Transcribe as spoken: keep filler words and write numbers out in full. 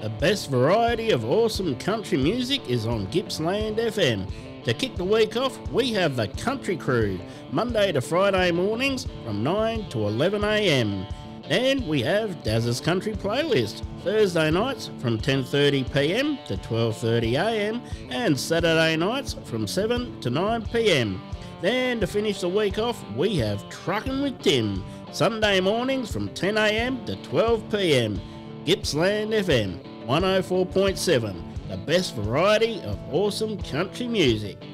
The best variety of awesome country music is on Gippsland F M. To kick the week off, we have the Country Crew, Monday to Friday mornings from nine to eleven a m. Then we have Daz's Country Playlist, Thursday nights from ten thirty p m to twelve thirty a m and Saturday nights from seven to nine p m. Then to finish the week off, we have Truckin' with Tim, Sunday mornings from ten a m to twelve p m. Gippsland F M, one oh four point seven, the best variety of awesome country music.